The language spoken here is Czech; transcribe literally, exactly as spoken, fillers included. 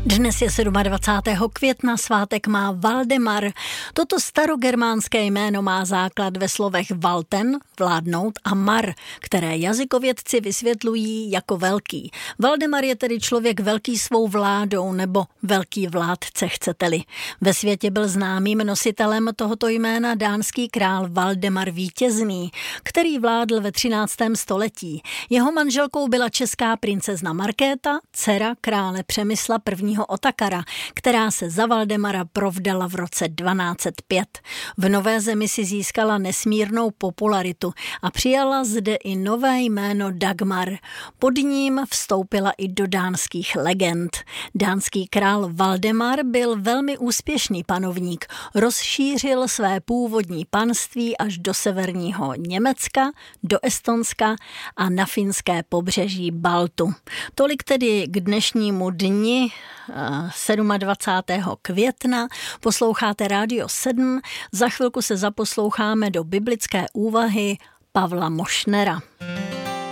Dnes je dvacátého sedmého května, svátek má Valdemar. Toto starogermánské jméno má základ ve slovech Valten, vládnout, a mar, které jazykovědci vysvětlují jako velký. Valdemar je tedy člověk velký svou vládou, nebo velký vládce, chcete-li. Ve světě byl známým nositelem tohoto jména dánský král Valdemar Vítězný, který vládl ve třináctém století. Jeho manželkou byla česká princezna Markéta, dcera krále Přemysla prvního Otakara, která se za Valdemara provdala v roce dvanáct set pět. V Nové Zemi si získala nesmírnou popularitu a přijala zde i nové jméno Dagmar. Pod ním vstoupila i do dánských legend. Dánský král Valdemar byl velmi úspěšný panovník. Rozšířil své původní panství až do severního Německa, do Estonska a na finské pobřeží Baltu. Tolik tedy k dnešnímu dni dvacátého sedmého května. Posloucháte Rádio sedm. Za chvilku se zaposloucháme do biblické úvahy Pavla Mošnera.